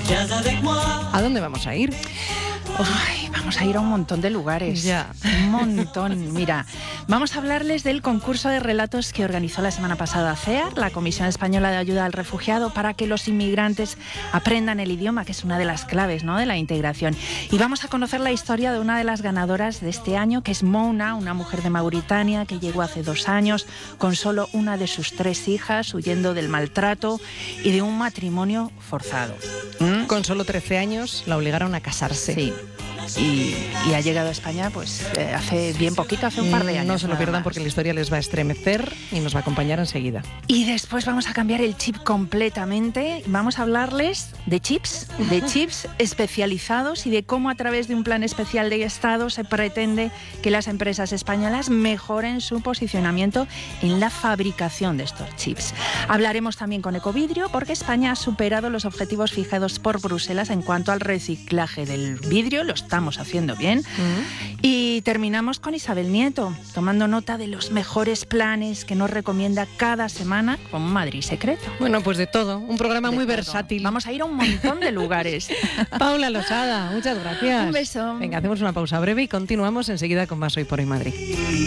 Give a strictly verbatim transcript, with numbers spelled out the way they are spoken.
¿A dónde vamos a ir? Uy, vamos a ir a un montón de lugares. Ya. Un montón. Mira, vamos a hablarles del concurso de relatos que organizó la semana pasada C E A R, la Comisión Española de Ayuda al Refugiado, para que los inmigrantes aprendan el idioma, que es una de las claves, ¿no?, de la integración. Y vamos a conocer la historia de una de las ganadoras de este año, que es Mouna, una mujer de Mauritania que llegó hace dos años con solo una de sus tres hijas, huyendo del maltrato y de un matrimonio forzado. ¿Mm? Con solo trece años la obligaron a casarse. Sí. Y, y ha llegado a España pues eh, hace bien poquito, hace un par de años. No se lo pierdan más. porque la historia les va a estremecer y nos va a acompañar enseguida. Y después vamos a cambiar el chip completamente. Vamos a hablarles de chips, de chips especializados y de cómo a través de un plan especial de Estado se pretende que las empresas españolas mejoren su posicionamiento en la fabricación de estos chips. Hablaremos también con Ecovidrio porque España ha superado los objetivos fijados por Bruselas en cuanto al reciclaje del vidrio. Los estamos haciendo bien. Uh-huh. Y terminamos con Isabel Nieto, tomando nota de los mejores planes que nos recomienda cada semana con Madrid Secreto. Bueno, pues de todo, un programa de muy todo. versátil. Vamos a ir a un montón de lugares. Paula Losada, muchas gracias. Un beso. Venga, hacemos una pausa breve y continuamos enseguida con más Hoy por Hoy Madrid.